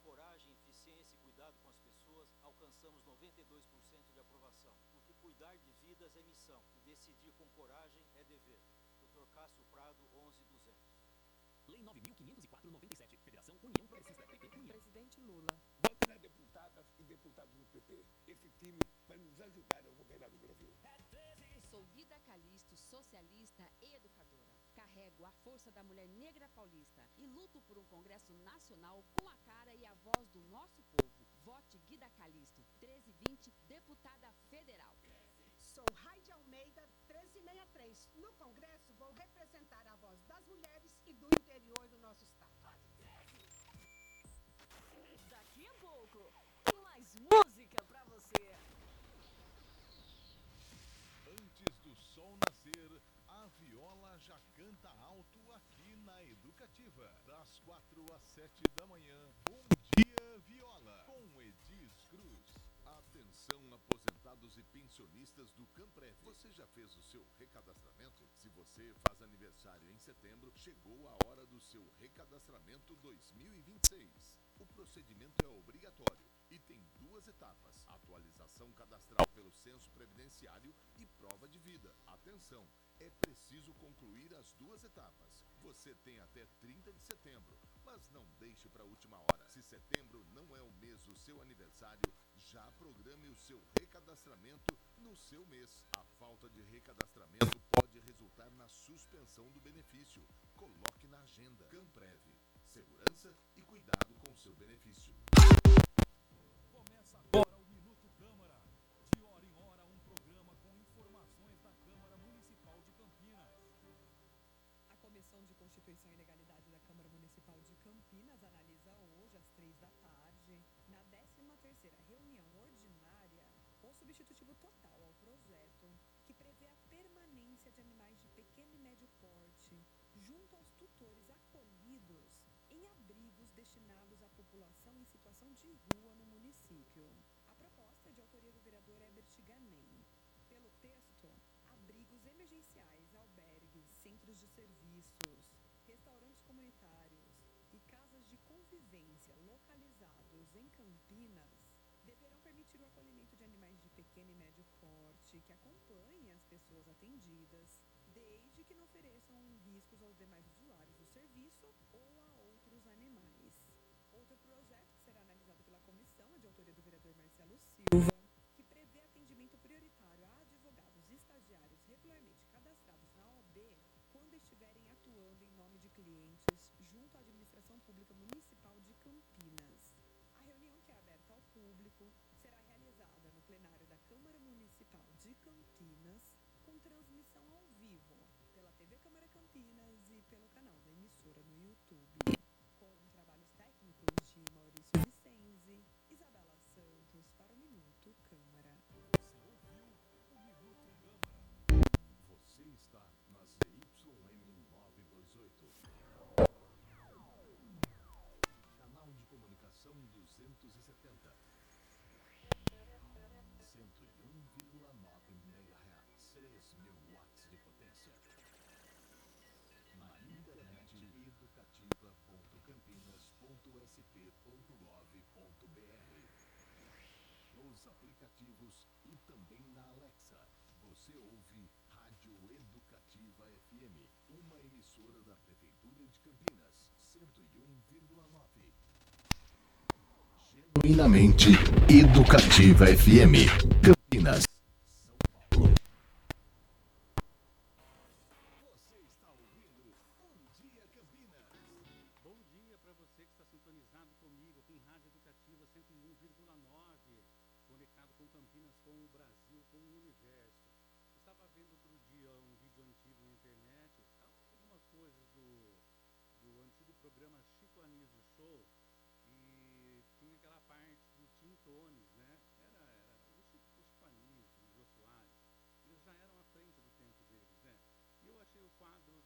coragem, eficiência e cuidado com as pessoas, alcançamos 92% de aprovação. Porque cuidar de vidas é missão e decidir com coragem é dever. Dr. Cássio Prado, 11200. Lei 9.504/97. Federação União Progressista. PP União. Presidente Lula. Vote nas deputadas e deputados do PP. Esse time vai nos ajudar a governar o Brasil. Sou Guida Calisto, socialista e educadora. Carrego a força da mulher negra paulista e luto por um Congresso Nacional com a cara e a voz do nosso povo. Vote Guida Calisto, 1320, deputada federal. Sou Raide Almeida, 1363. No Congresso, vou representar a voz das mulheres e do interior do nosso estado. Daqui a pouco, tem mais música pra você. Antes do sol nascer, a viola já canta alto aqui na Educativa. Das 4 às 7 da manhã, Bom Dia Viola, com Edis Cruz. Atenção, aposentados e pensionistas do Camprev. Você já fez o seu recadastramento? Se você faz aniversário em setembro, chegou a hora do seu recadastramento 2026. O procedimento é obrigatório e tem 2 etapas: atualização cadastral pelo censo previdenciário e prova de vida. Atenção, é preciso concluir as 2 etapas. Você tem até 30 de setembro, mas não deixe para a última hora. Se setembro não é o mês do seu aniversário, já programe o seu recadastramento no seu mês. A falta de recadastramento pode resultar na suspensão do benefício. Coloque na agenda. Camprev, segurança e cuidado com seu benefício. Começa agora o Minuto Câmara. De hora em hora, um programa com informações da Câmara Municipal de Campinas. A Comissão de Constituição e Legalidade da Câmara Municipal de Campinas analisa hoje, às 3 da tarde, na 13ª reunião ordinária, o substitutivo total ao projeto, que prevê a permanência de animais de pequeno e médio porte, junto aos tutores acolhidos em abrigos destinados à população em situação de rua no município. A proposta é de autoria do vereador Herbert Ganem. Pelo texto, abrigos emergenciais, albergues, centros de serviços, restaurantes comunitários e casas de convivência localizados em Campinas deverão permitir o acolhimento de animais de pequeno e médio porte que acompanhem as pessoas atendidas, desde que não ofereçam riscos aos demais usuários do serviço ou a outros animais. Outro projeto que será analisado pela comissão é de autoria do vereador Marcelo Silva, que prevê atendimento prioritário a advogados e estagiários regularmente cadastrados na OAB quando estiverem atuando em nome de clientes junto à Administração Pública Municipal de Campinas. A reunião, que é aberta ao público, será realizada no plenário da Câmara Municipal de Campinas, com transmissão ao vivo pela TV Câmara Campinas e pelo canal da emissora no YouTube, com trabalhos técnicos de Maurício Vicenzi, Isabela Santos para o Minuto Câmara. Você ouviu o Minuto Câmara. Você está na ZYM 928. Canal de comunicação 270. 101,9 MHz. 3.000 watts de potência. Na internet educativa.campinas.sp.gov.br. Nos aplicativos e também na Alexa. Você ouve Rádio Educativa FM, uma emissora da Prefeitura de Campinas, 101,9. Genuinamente Educativa FM, Campinas, São Paulo. Você está ouvindo Bom Dia Campinas. Bom dia para você que está sintonizado comigo aqui em Rádio Educativa 101,9, conectado com Campinas, com o Brasil, com o universo. Estava vendo outro dia um vídeo antigo na internet, algumas coisas do antigo programa Chico Anísio Show, e tinha aquela parte do Tim Tones, né? Era o Chico Anísio, o Jô Soares, eles já eram à frente do tempo deles, né? E eu achei o quadro